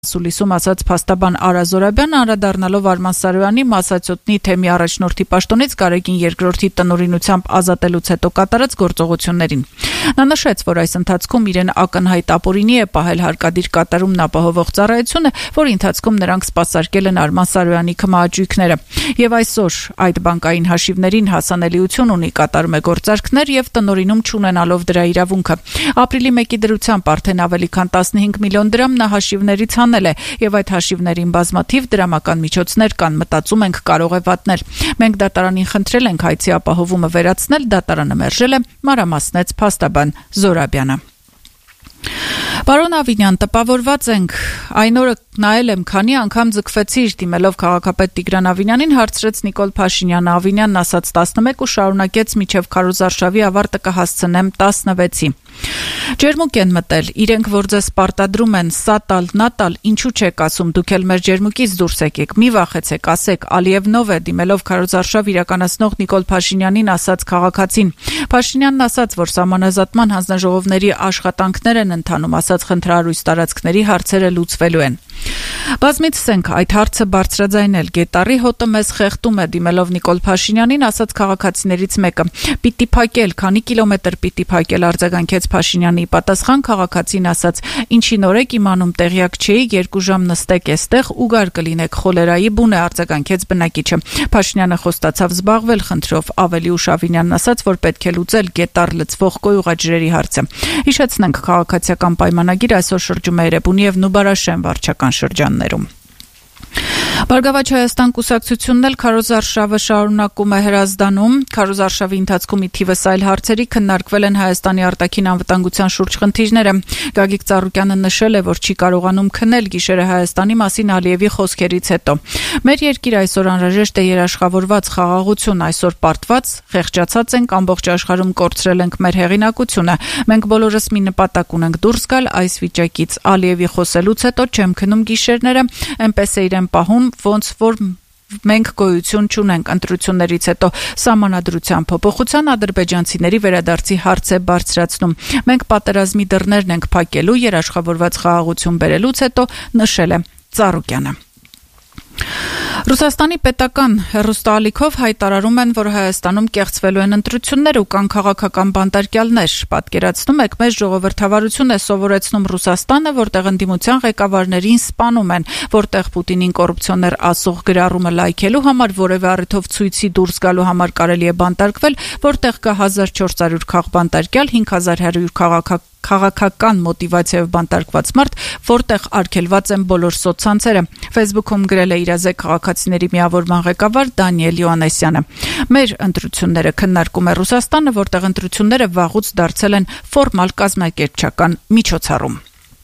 Սուլիսում ասաց փաստաբան Արա Զորաբյանը, անդրադառնալով Արման Սարոյանի Մասացյոտնի թեմի առաջնորդի պաշտոնից Գարեգին II տնօրինությամբ ազատելուց հետո կատարած գործողություններին։ Նա նշեց, որ այս ընթացքում իրեն ակնհայտ ապօրինի է պահել հարկադիր կատարումն ապահովող ծառայությունը, որի ընթացքում նրանք սպասարկել են Արման Սարոյանի քմահաճույքները։ Եվ այսօր այդ բանկային հաշիվներին հասանելիություն ունի, կատարում է գործարքներ եւ տնօրինում չունենալով դրա իրավունքը։ Ապրիլի 1-ի դրությամբ արդեն ավելի քան 15 միլիոն դրամ նա հաշիվներից եւ այդ հաշիվներին բազմաթիվ դրամական միջոցներ կան, մտածում ենք կարող է վատնել։ Մենք դատարանին խնդրել ենք հայցի ապահովումը վերացնել, դատարանը մերժել է, մանրամասնեց փաստաբան Զորաբյանը։ Պարոն Ավինյան, տպավորված ենք, այն օրը նայել եմ, քանի անգամ ձգվեցիր, դիմելով քաղաքապետ Տիգրան Ավինյանին, հարցրեց Նիկոլ Փաշինյանը, Ավինյանն ասաց 11 ու շարունակեց մինչև քարոզարշավի ավարտը կհասցնեմ 16-ի։ Ջերմուկ են մտել, իրենք որ ձեզ պարտադրում են սա տալ, նա տալ, ինչու չեք ասում, դուք էլ մեր ջերմուկից դուրս եկեք, մի վախեցեք, ասեք, Ալիևնով է, դիմելով քարոզարշավ իրականացնող Նիկոլ Փաշինյանին ասաց քաղաքացին։ Փաշինյանն ասաց, որ սահմանազատման հանձնաժողովների աշխատանքներ են ընթանում, ասաց խնդրահարույց տարածքների հարցերը լուծվելու են։ Բազմիցս ենք այդ հարցը բարձրաձայնել, Գետառի հոտը մեզ խեղդում է, դիմելով Նիկոլ Փաշինյանին ասաց քաղաքացիներից մեկը։ Պիտի փակել, քանի կիլոմետր պիտի փակել, արձագանքեց Փաշինյանի պատասխան քաղաքացին ասաց. Ինչի նոր եք իմանում, տեղյակ չէի, 2 ժամ նստեք էստեղ ու գար կլինեք, խոլերայի բուն է, արձագանքեց բնակիչը։ Փաշինյանը խոստացավ զբաղվել խնդրով, ավելի ուշ Ավինյանն ասաց, որ պետք է լուծել Գետառ լցվող գոյուղաջրերի հարցը։ Հիշեցնենք, քաղաքացիական պայմանագիր այսօր շրջում է Էրեբունի եւ Նուբարաշեն վարչական շրջաններում։ Բարգավաճ Հայաստան կուսակցությունն էլ քարոզարշավը շարունակում է Հրազդանում։ Քարոզարշավի ընթացքում ի թիվս այլ հարցերի քննարկվել են Հայաստանի արտաքին անվտանգության շուրջ խնդիրները։ Գագիկ Ծառուկյանը նշել է, որ չի կարողանում քնել գիշերը Հայաստանի մասին Ալիևի խոսքերից հետո։ Մեր երկիրը այսօր անհրաժեշտ է երաշխավորված խաղաղություն, այսօր պարտված, խեղճացած ենք, ամբողջ աշխարհում կորցրել ենք մեր հեղինակությունը։ Մենք բոլորս մի նպատակ ունենք դուրս գալ այս վիճակից։ Ալիևի խոսելուց հետո չեմ քնում գիշերները, այնպես է իրեն պահում, ոնց որ մենք գոյություն չունենք ընտրություններից հետո սահմանադրության փոփոխության ադրբեջանցիների վերադարձի հարց է բարձրացնում։ Մենք պատերազմի դռներն ենք փակելու երաշխավորված խաղաղություն բերելուց հետո, նշել է Ծառուկյանը։ Ռուսաստանի պետական հեռուստաալիքով հայտարարում են, որ Հայաստանում կեղծվելու են ընտրություններ ու կան քաղաքական բանտարկյալներ։ Պատկերացնում եք, մեծ ժողովրդավարություն է սովորեցնում Ռուսաստանը, որտեղ ընդդիմության ղեկավարներին սպանում են, որտեղ Պուտինին կոռուպցիոներ ասող գրառումը լայքելու համար որևէ առիթով ցույցի դուրս գալու համար կարելի է բանտարկվել, որտեղ կա 1400 քաղբանտարկյալ, 5100 քաղաքական մոտիվացիայով բանտարկված մարդ, որտեղ արգելված են բոլոր սոցցանցերը։ Facebook-ում գրել է իրազեկ քաղաքացիների միավորման ղեկավար Դանիել Յոանեսյանը։ Մեր ընտրությունները քննարկում է Ռուսաստանը, որտեղ ընտրությունները վաղուց դարձել են ֆորմալ կազմակերպչական միջոցառում։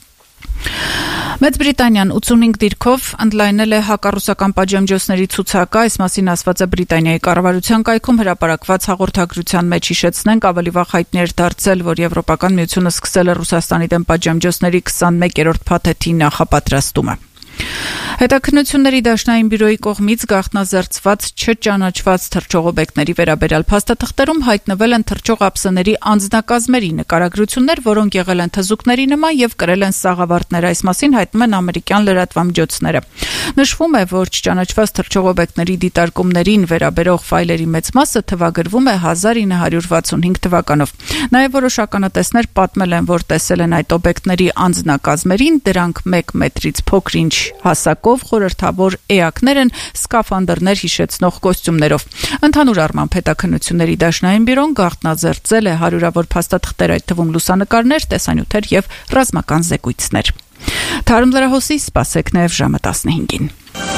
Մեծ Բրիտանիան 85 դիրքով ընդլայնել է հակառուսական պատժամիջոցների ցուցակը, այս մասին ասված է Բրիտանիայի կառավարության կայքում հրապարակված հաղորդագրության մեջ։ Հիշեցնենք, ավելի վաղ հայտնի էր դարձել, որ Եվրոպական միությունը սկսել է Ռուսաստանի դեմ պատժամիջոցների 21-րդ փաթեթի նախապատրաստումը։ Հետաքննությունների դաշնային բյուրոյի կողմից գաղտնազերծված չճանաչված թռչողոբեկների վերաբերյալ փաստաթղթերում հայտնվել են թռչող ափսեների անձնակազմերի նկարագրություններ, որոնք եղել են թզուկների նման եւ կրել են սաղավարտներ, այս մասին հայտնում են ամերիկյան լրատվամիջոցները։ Նշվում է, որ չճանաչված թռչողոբեկների դիտարկումներին վերաբերող ֆայլերի մեծ մասը թվագրվում է 1965 թվականով։ Նաեւ որոշ ականատեսներ պատմել են, որ տեսել են այդ օբյեկտների անձնակազմերին, դրանք 1 մետրից փոքր-ինչ հասակով խորհրդավոր էակներ են, սկաֆանդրներ հիշեցնող կոստյումներով։ Ընդհանուր առմամբ հետաքննությունների դաշնային բյուրոն գաղտնազերծել է հարյուրավոր փաստաթղթեր, այդ թվում լուսանկարներ, տեսանյութեր եւ ռազմական զեկույցներ։ Թարմ լրահոսի սպասեք նաեւ ժամը 15-ին։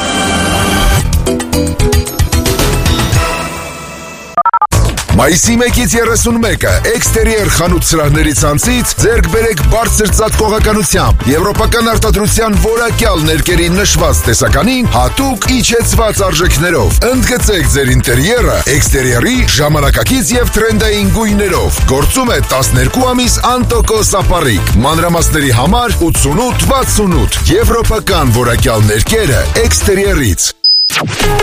Մայիսի 1-ից 31-ը Էքստերիեր խանութ սրահների ցանցից ձեռք բերեք բարձր ծածկողականությամբ եվրոպական արտադրության որակյալ ներկերի նշված տեսականին հատուկ իջեցված արժեքներով։ Ընդգծեք ձեր ինտերիերը Էքստերիերի ժամանակակից եւ թրենդային գույներով։ Գործում է 12 ամիս անտոկոս ապառիկ։ Մանրամասների համար 8868 եվրոպական որակյալ ներկերը Էքստերիերից։